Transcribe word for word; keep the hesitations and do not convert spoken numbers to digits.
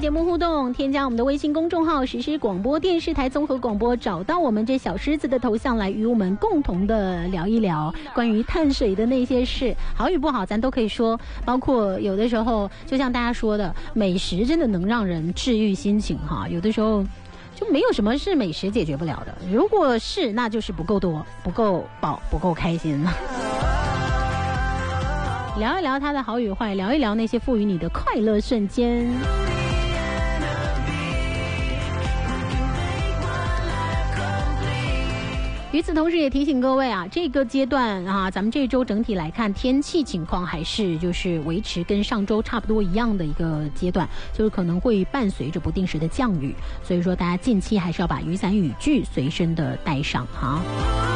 节目互动，添加我们的微信公众号实施广播电视台综合广播，找到我们这小狮子的头像来与我们共同的聊一聊关于碳水的那些事，好与不好咱都可以说，包括有的时候就像大家说的，美食真的能让人治愈心情哈，有的时候就没有什么是美食解决不了的，如果是那就是不够多，不够饱，不够开心。聊一聊它的好与坏，聊一聊那些赋予你的快乐瞬间。与此同时也提醒各位啊，这个阶段啊，咱们这周整体来看天气情况还是就是维持跟上周差不多一样的一个阶段，就是可能会伴随着不定时的降雨，所以说大家近期还是要把雨伞雨具随身的带上哈。